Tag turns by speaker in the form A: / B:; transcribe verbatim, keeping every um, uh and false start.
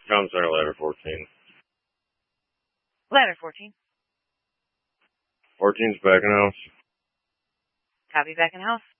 A: Comm Center, ladder fourteen.
B: Ladder fourteen.
A: fourteen's back in house.
B: Copy, back in house.